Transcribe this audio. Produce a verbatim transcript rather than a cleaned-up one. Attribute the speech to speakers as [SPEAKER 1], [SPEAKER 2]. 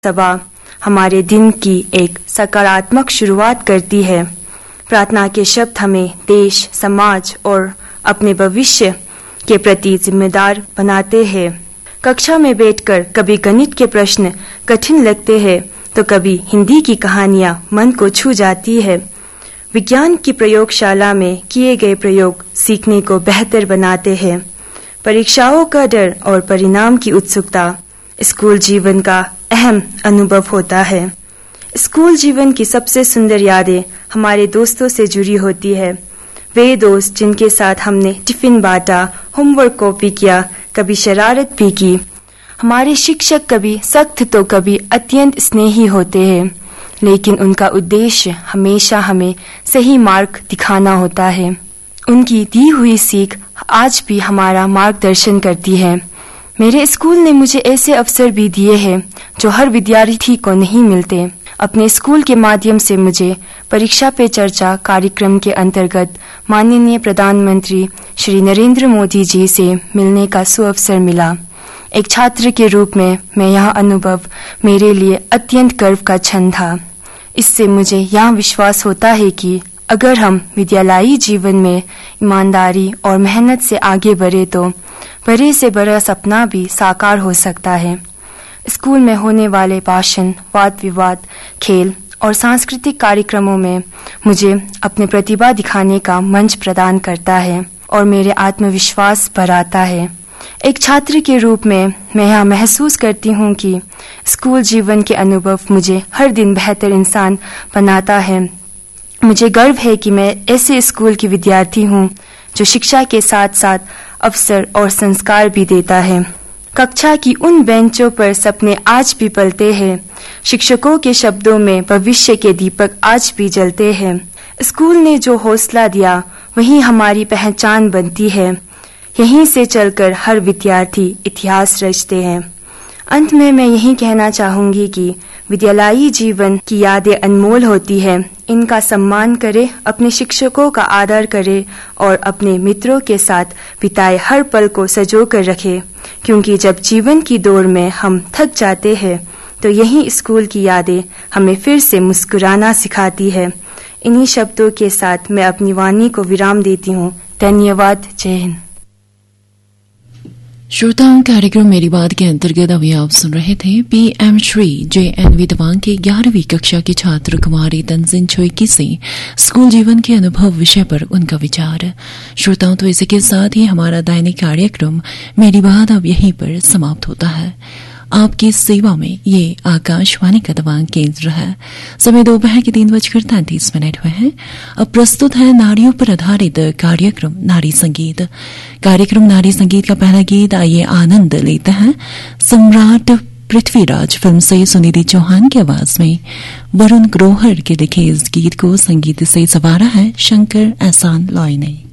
[SPEAKER 1] सभा हमारे दिन की एक सकारात्मक शुरुआत करती है। प्रार्थना के शब्द हमें देश, समाज और अपने भविष्य के प्रति जिम्मेदार बनाते हैं। कक्षा में बैठकर कभी गणित के प्रश्न कठिन लगते हैं तो कभी हिंदी की कहानियां मन को छू जाती है। विज्ञान की प्रयोगशाला में किए गए प्रयोग सीखने को बेहतर बनाते हैं। परीक्षाओं का डर और परिणाम की उत्सुकता स्कूल जीवन का अहम अनुभव होता है। स्कूल जीवन की सबसे सुंदर यादें हमारे दोस्तों से जुड़ी होती है। वे दोस्त जिनके साथ हमने टिफिन बांटा, होमवर्क कॉपी किया, कभी शरारत भी की। हमारे शिक्षक कभी सख्त तो कभी अत्यंत स्नेही होते हैं, लेकिन उनका उद्देश्य हमेशा हमें सही मार्ग दिखाना होता है। उनकी दी हुई सीख आज भी हमारा मार्गदर्शन करती है। मेरे स्कूल ने मुझे ऐसे अवसर भी दिए हैं जो हर विद्यार्थी को नहीं मिलते। अपने स्कूल के माध्यम से मुझे परीक्षा पे चर्चा कार्यक्रम के अंतर्गत माननीय प्रधानमंत्री श्री नरेंद्र मोदी जी से मिलने का सुअवसर मिला। एक छात्र के रूप में मैं यह अनुभव मेरे लिए अत्यंत गर्व का क्षण था। इससे मुझे यह विश्वास होता है कि अगर हम विद्यालयी जीवन में ईमानदारी और मेहनत से आगे बढ़े तो बड़े से बड़ा सपना भी साकार हो सकता है। स्कूल में होने वाले भाषण, वाद विवाद, खेल और सांस्कृतिक कार्यक्रमों में मुझे अपनी प्रतिभा दिखाने का मंच प्रदान करता है और मेरे आत्मविश्वास बढ़ाता है। एक छात्र के रूप में मैं यह महसूस करती हूँ कि स्कूल जीवन के अनुभव मुझे हर दिन बेहतर इंसान बनाता है। मुझे गर्व है कि मैं ऐसे स्कूल की विद्यार्थी हूँ जो शिक्षा के साथ साथ अवसर और संस्कार भी देता है। कक्षा की उन बेंचों पर सपने आज भी पलते हैं। शिक्षकों के शब्दों में भविष्य के दीपक आज भी जलते हैं। स्कूल ने जो हौसला दिया वही हमारी पहचान बनती है। यहीं से चलकर हर विद्यार्थी इतिहास रचते हैं। अंत में मैं यही कहना चाहूंगी कि विद्यालयी जीवन की यादें अनमोल होती है। इनका सम्मान करें, अपने शिक्षकों का आदर करें और अपने मित्रों के साथ बिताए हर पल को संजो कर रखें, क्योंकि जब जीवन की दौड़ में हम थक जाते हैं तो यही स्कूल की यादें हमें फिर से मुस्कुराना सिखाती है। इन्हीं शब्दों के साथ मैं अपनी वाणी को विराम देती हूँ। धन्यवाद। जय हिंद।
[SPEAKER 2] श्रोताओं, कार्यक्रम मेरी बात के अंतर्गत अभी आप सुन रहे थे पीएम श्री जे एन वी दवांग के ग्यारहवीं कक्षा की छात्र कुमारी तंजिन छोइकी से स्कूल जीवन के अनुभव विषय पर उनका विचार। श्रोताओं, तो इसी के साथ ही हमारा दैनिक कार्यक्रम मेरी बात अब यहीं पर समाप्त होता है। आपकी सेवा में ये आकाशवाणी का दवांग केंद्र है। समय दोपहर के तीन बजकर तैंतीस मिनट हुए हैं। अब प्रस्तुत है नारियों पर आधारित कार्यक्रम नारी संगीत। कार्यक्रम नारी संगीत का पहला गीत आइए आनंद लेते हैं। सम्राट पृथ्वीराज फिल्म से सुनिधि चौहान की आवाज में वरुण ग्रोहर के लिखे इस गीत को संगीत से सवारा है शंकर एहसान लॉय ने।